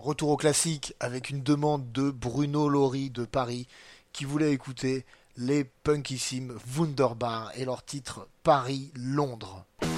Retour au classique avec une demande de Bruno Laurie de Paris qui voulait écouter les punkissimes Wunderbar et leur titre Paris-Londres.